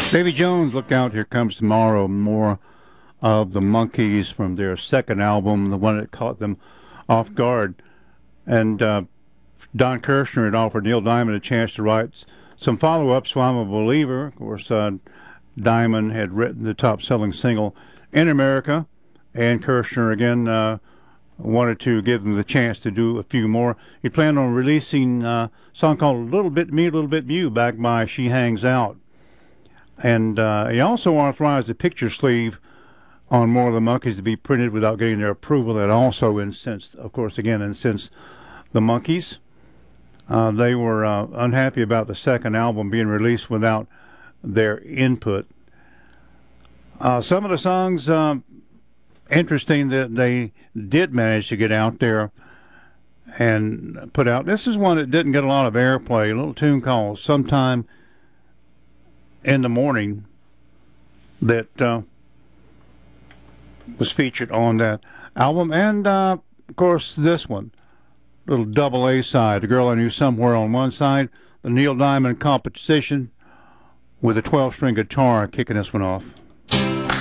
Davy Jones, look out, here comes tomorrow. More of the Monkees from their second album, the one that caught them off guard. And Don Kirshner had offered Neil Diamond a chance to write some follow-ups, so I'm a Believer. Of course, Diamond had written the top-selling single in America, and Kirshner again wanted to give them the chance to do a few more. He planned on releasing a song called "A Little Bit Me, A Little Bit You," backed by She Hangs Out. And he also authorized a picture sleeve on More of the Monkees to be printed without getting their approval. That also incensed, of course, again, incensed the Monkees. They were unhappy about the second album being released without their input. Some of the songs, interesting that they did manage to get out there and put out. This is one that didn't get a lot of airplay, a little tune called Sometime in the Morning that was featured on that album. And, of course, this one, little double A side, The Girl I Knew Somewhere on one side, the Neil Diamond composition with a 12-string guitar kicking this one off.